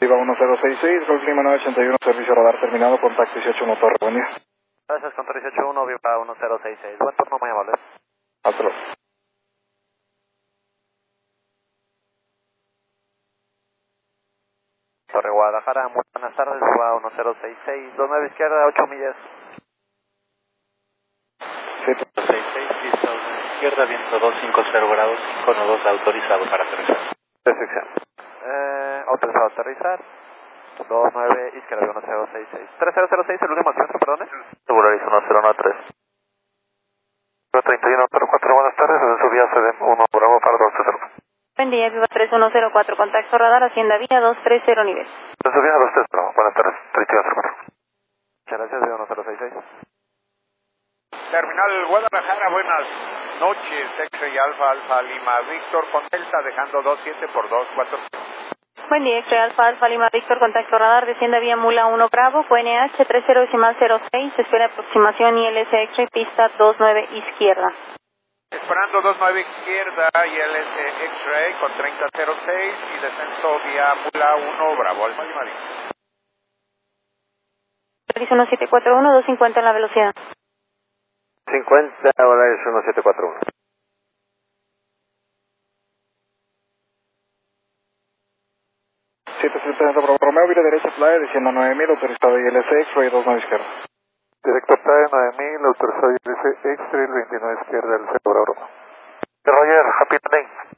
Viva 1066, Golf Lima 981, servicio radar terminado, contacto 181 Torre, buen día. Gracias, control 181, Viva 1066. Buen turno, muy amable. Hasta luego. Torre Guadalajara, muy buenas tardes, Viva 1066, 29 izquierda, 8 millas. 766, pista 1 izquierda, viento 250 grados, icono 2 autorizado para aterrizar. Perfección. Autorizado a aterrizar. 29 izquierda, 1066. 3006, el último centro, perdón. Segurarizo 1093. 3104, buenas tardes, en su vía CD 1 Bravo para 230. Buen día, Viva 3104, contacto radar, Hacienda Villa 230 nivel. En su vía 23 Bravo, buenas tardes, 3104. Muchas gracias, Viva 1066. Terminal Guadalajara, buenas noches, X-Ray Alfa, Alfa Lima, Víctor con Delta, dejando 27 por 24. Buen día, X-Ray Alfa, Alfa Lima, Víctor, contacto radar, descienda vía Mula 1 Bravo, QNH 3006, espera aproximación ILS X-Ray, pista 29 izquierda. Esperando 29 izquierda, ILS X-Ray con 3006 y descenso vía Mula 1 Bravo, Alfa Lima. Servicio 1741, 250 en la velocidad. 50, ahora es 1741. Bravo Romeo, vira derecha, playa, desciendo 9000, autorizado ILS X-Ray 29 izquierda. Director PAE 9000, autorizado ILS X-Ray 29 izquierda, el Bravo Romeo. Roger, happy landing.